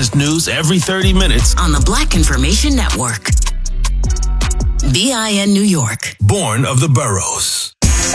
hottest news every 30 minutes on the Black Information Network. BIN New York. Born of the boroughs.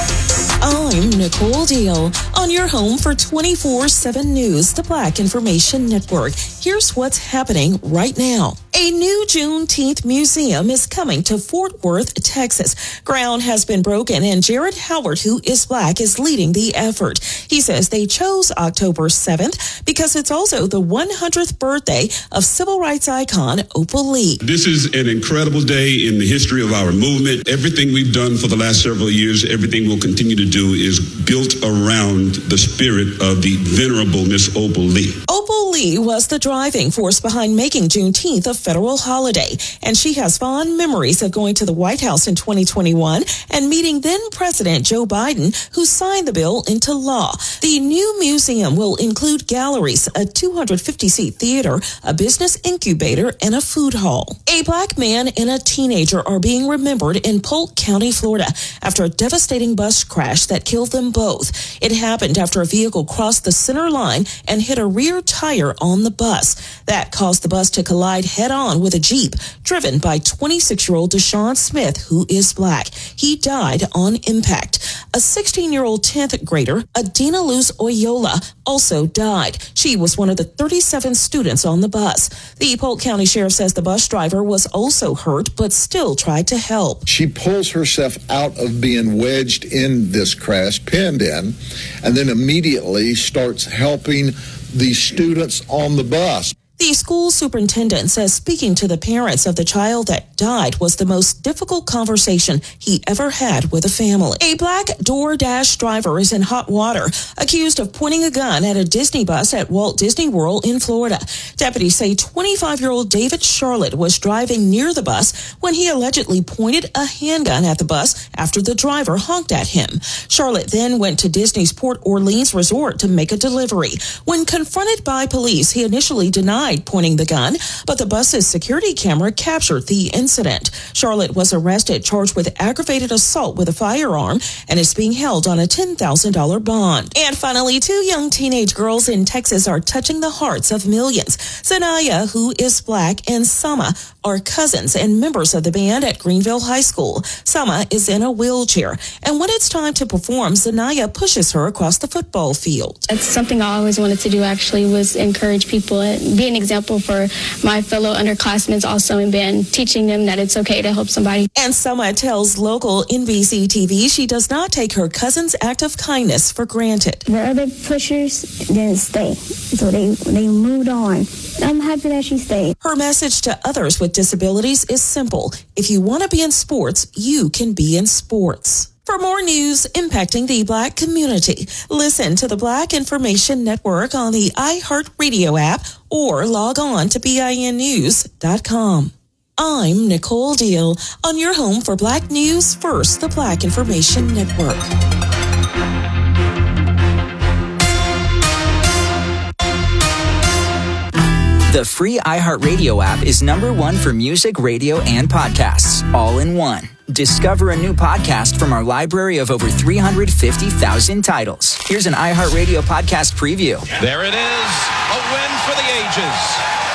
I'm Nicole Deal on your home for 24/7 News, the Black Information Network. Here's what's happening right now. A new Juneteenth museum is coming to Fort Worth, Texas. Ground has been broken, and Jared Howard, who is Black, is leading the effort. He says they chose October 7th because it's also the 100th birthday of civil rights icon Opal Lee. This is an incredible day in the history of our movement. Everything we've done for the last several years, everything we'll continue to do is built around the spirit of the venerable Miss Opal Lee. Opal Lee was the driving force behind making Juneteenth a federal holiday, and she has fond memories of going to the White House in 2021 and meeting then President Joe Biden, who signed the bill into law. The new museum will include galleries, a 250-seat theater, a business incubator, and a food hall. A Black man and a teenager are being remembered in Polk County, Florida, after a devastating bus crash that killed them both. It happened after a vehicle crossed the center line and hit a rear tire on the bus. That caused the bus to collide head-on with a Jeep driven by 26-year-old Deshaun Smith, who is Black. He died on impact. A 16-year-old 10th grader, Adina Luz Oyola, also died. She was one of the 37 students on the bus. The Polk County Sheriff says the bus driver was also hurt, but still tried to help. She pulls herself out of being wedged in this crash, pinned in, and then immediately starts helping the students on the bus. The school superintendent says speaking to the parents of the child that died was the most difficult conversation he ever had with a family. A Black DoorDash driver is in hot water, accused of pointing a gun at a Disney bus at Walt Disney World in Florida. Deputies say 25-year-old David Charlotte was driving near the bus when he allegedly pointed a handgun at the bus after the driver honked at him. Charlotte then went to Disney's Port Orleans Resort to make a delivery. When confronted by police, he initially denied pointing the gun, but the bus's security camera captured the incident. Charlotte was arrested, charged with aggravated assault with a firearm, and is being held on a $10,000 bond. And finally, two young teenage girls in Texas are touching the hearts of millions. Zanaya, who is Black, and Sama are cousins and members of the band at Greenville High School. Sama is in a wheelchair, and when it's time to perform, Zanaya pushes her across the football field. It's something I always wanted to do, actually, was encourage people and be an example for my fellow underclassmen also in band, teaching them that it's okay to help somebody. And Sama tells local NBC TV she does not take her cousin's act of kindness for granted. The other pushers didn't stay, so they moved on. I'm happy that she stayed. Her message to others with disabilities is simple. If you want to be in sports, you can be in sports. For more news impacting the Black community, listen to the Black Information Network on the iHeartRadio app or log on to BINnews.com. I'm Nicole Deal on your home for Black News First, the Black Information Network. The free iHeartRadio app is #1 for music, radio, and podcasts, all in one. Discover a new podcast from our library of over 350,000 titles. Here's an iHeartRadio podcast preview. There it is, a win for the ages.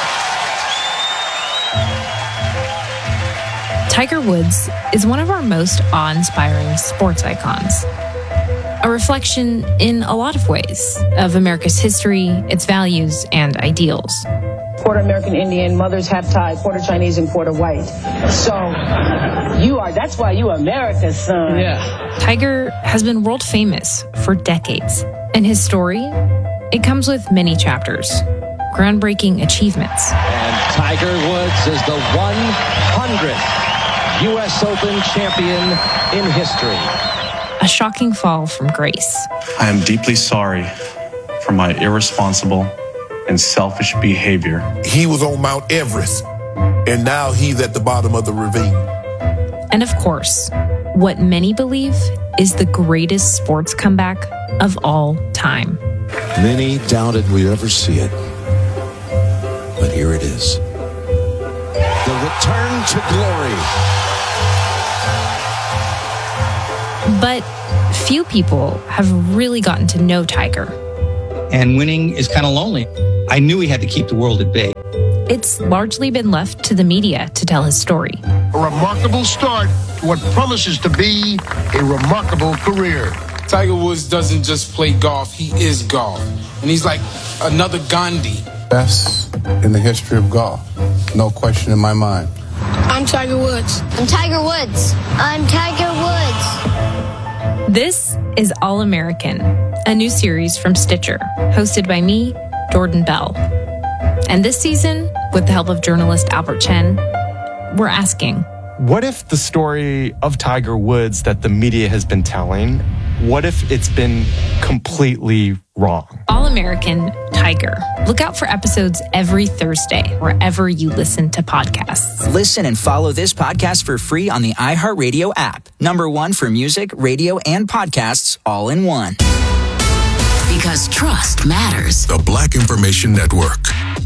Tiger Woods is one of our most awe-inspiring sports icons. A reflection in a lot of ways of America's history, its values, and ideals. Quarter American Indian, mother's half Thai, quarter Chinese, and quarter white. So that's why you America's son. Yeah. Tiger has been world famous for decades. And his story, it comes with many chapters, groundbreaking achievements. And Tiger Woods is the 100th U.S. Open champion in history. A shocking fall from grace. I am deeply sorry for my irresponsible and selfish behavior. He was on Mount Everest, and now he's at the bottom of the ravine. And of course, what many believe is the greatest sports comeback of all time. Many doubted we'd ever see it, but here it is. The return to glory. But few people have really gotten to know Tiger. And winning is kind of lonely. I knew he had to keep the world at bay. it's largely been left to the media to tell his story. A remarkable start to what promises to be a remarkable career. Tiger Woods doesn't just play golf, he is golf. And he's like another Gandhi. Best in the history of golf. No question in my mind. I'm Tiger Woods. I'm Tiger Woods. I'm Tiger Woods. This is All American, a new series from Stitcher, hosted by me, Jordan Bell. And this season, with the help of journalist Albert Chen, we're asking, what if the story of Tiger Woods that the media has been telling, what if it's been completely wrong? All American Tiger. Look out for episodes every Thursday, wherever you listen to podcasts. Listen and follow this podcast for free on the iHeartRadio app. #1 for music, radio, and podcasts all in one. Because trust matters. The Black Information Network.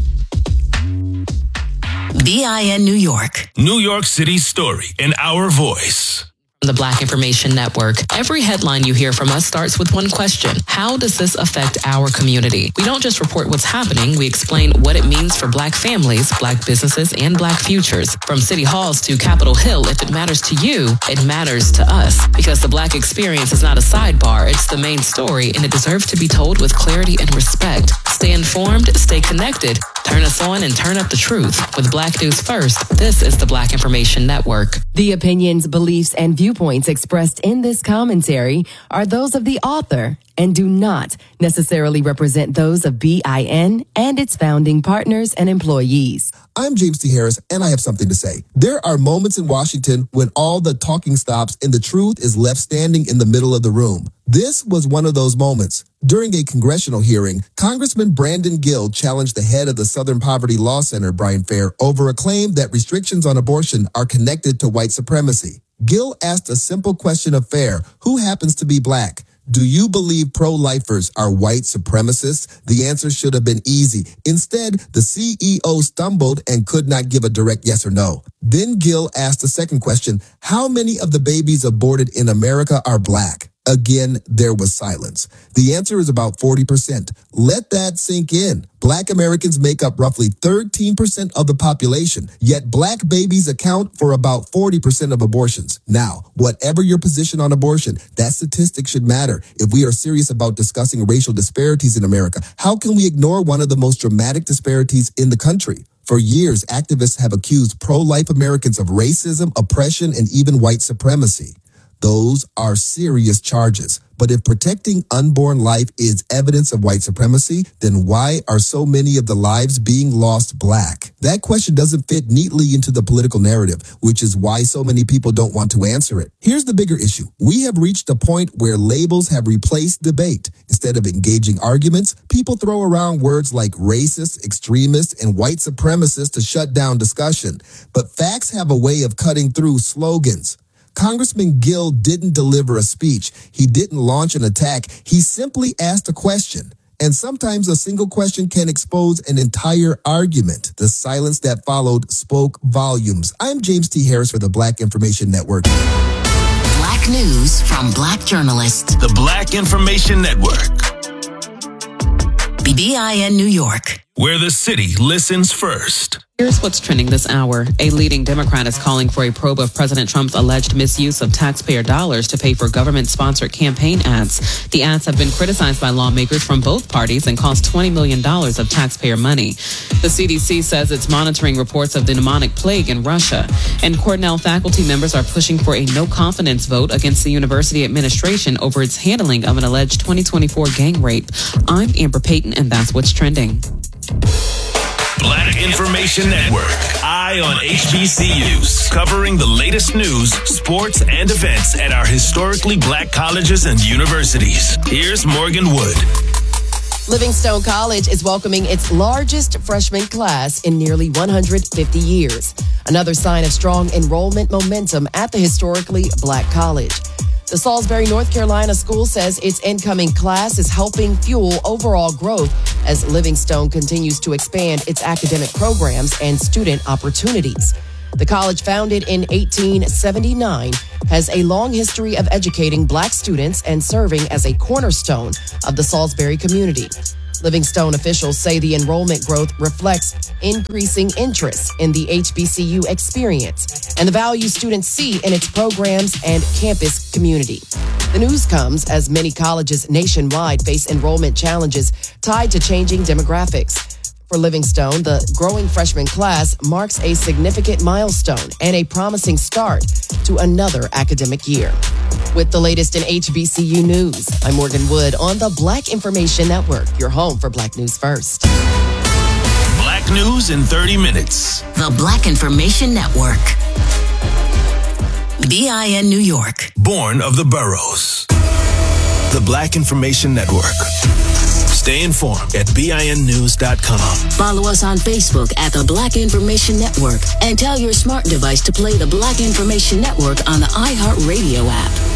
BIN New York. New York City's story in our voice. The Black Information Network. Every headline you hear from us starts with one question. How does this affect our community? We don't just report what's happening. We explain what it means for Black families, Black businesses, and Black futures. From city halls to Capitol Hill, if it matters to you, it matters to us. Because the Black experience is not a sidebar. It's the main story, and it deserves to be told with clarity and respect. Stay informed, stay connected, turn us on, and turn up the truth. With Black News First, this is the Black Information Network. The opinions, beliefs, and viewpoints expressed in this commentary are those of the author and do not necessarily represent those of BIN and its founding partners and employees. I'm James T. Harris, and I have something to say. There are moments in Washington when all the talking stops and the truth is left standing in the middle of the room. This was one of those moments. During a congressional hearing, Congressman Brandon Gill challenged the head of the Southern Poverty Law Center, Brian Fair, over a claim that restrictions on abortion are connected to white supremacy. Gill asked a simple question of Fair, who happens to be Black. Do you believe pro-lifers are white supremacists? The answer should have been easy. Instead, the CEO stumbled and could not give a direct yes or no. Then Gill asked a second question, how many of the babies aborted in America are Black? Again, there was silence. The answer is about 40%. Let that sink in. Black Americans make up roughly 13% of the population, yet Black babies account for about 40% of abortions. Now, whatever your position on abortion, that statistic should matter. If we are serious about discussing racial disparities in America, how can we ignore one of the most dramatic disparities in the country? For years, activists have accused pro-life Americans of racism, oppression, and even white supremacy. Those are serious charges. But if protecting unborn life is evidence of white supremacy, then why are so many of the lives being lost Black? That question doesn't fit neatly into the political narrative, which is why so many people don't want to answer it. Here's the bigger issue. We have reached a point where labels have replaced debate. Instead of engaging arguments, people throw around words like racist, extremist, and white supremacist to shut down discussion. But facts have a way of cutting through slogans. Congressman Gill didn't deliver a speech. He didn't launch an attack. He simply asked a question. And sometimes a single question can expose an entire argument. The silence that followed spoke volumes. I'm James T. Harris for the Black Information Network. Black news from Black journalists. The Black Information Network. BIN New York. Where the city listens first. Here's what's trending this hour. A leading Democrat is calling for a probe of President Trump's alleged misuse of taxpayer dollars to pay for government-sponsored campaign ads. The ads have been criticized by lawmakers from both parties and cost $20 million of taxpayer money. The CDC says it's monitoring reports of the pneumonic plague in Russia. And Cornell faculty members are pushing for a no-confidence vote against the university administration over its handling of an alleged 2024 gang rape. I'm Amber Payton, and that's what's trending. Black Information Network. Eye on HBCUs. Covering the latest news, sports, and events at our historically Black colleges and universities. Here's Morgan Wood. Livingstone College is welcoming its largest freshman class in nearly 150 years. Another sign of strong enrollment momentum at the historically Black college. The Salisbury, North Carolina school says its incoming class is helping fuel overall growth as Livingstone continues to expand its academic programs and student opportunities. The college, founded in 1879, has a long history of educating Black students and serving as a cornerstone of the Salisbury community. Livingstone officials say the enrollment growth reflects increasing interest in the HBCU experience and the value students see in its programs and campus community. The news comes as many colleges nationwide face enrollment challenges tied to changing demographics. For Livingstone, the growing freshman class marks a significant milestone and a promising start to another academic year. With the latest in HBCU news, I'm Morgan Wood on the Black Information Network, your home for Black News First. Black News in 30 minutes. The Black Information Network. BIN New York. Born of the boroughs. The Black Information Network. Stay informed at BINnews.com. Follow us on Facebook at the Black Information Network and tell your smart device to play the Black Information Network on the iHeartRadio app.